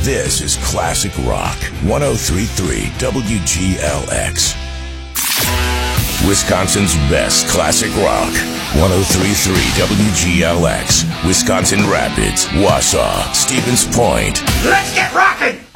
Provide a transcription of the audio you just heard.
This is Classic Rock 103.3 WGLX. Wisconsin's best classic rock. 103.3 WGLX. Wisconsin Rapids, Wausau, Stevens Point. Let's get rockin'!